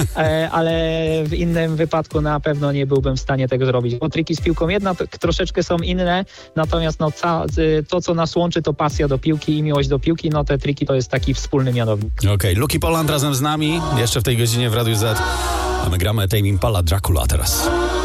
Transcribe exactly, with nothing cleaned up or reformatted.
e, ale w innym wypadku na pewno nie byłbym w stanie tego zrobić, bo triki z piłką jednak troszeczkę są inne, natomiast no, ca, to, co nas łączy, to pasja do piłki i miłość do piłki, no te triki to jest taki wspólny mianownik. Okej, okay. Luki Poland razem z nami, jeszcze w tej godzinie w Radiu Z, a my gramy Tame Impala Dracula teraz.